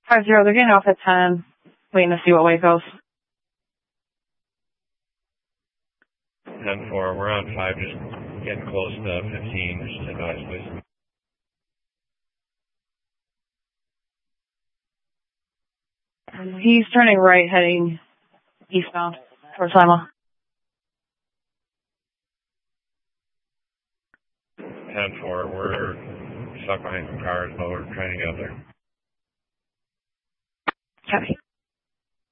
5-0, they're getting off at 10. Waiting to see what way it goes. 10-4, we're on 5, just getting close to 15, just advise, please. He's turning right, heading eastbound towards Lima. 10-4, we're stuck behind some cars, but we're trying to get up there. Copy.